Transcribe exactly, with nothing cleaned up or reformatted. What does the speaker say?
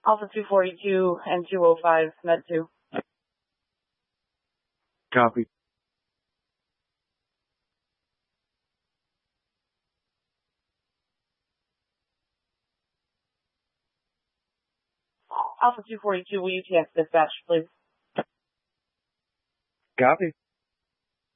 Alpha two forty-two and two oh five, Med two. Copy. Alpha two forty-two, will you T X dispatch, please? Copy.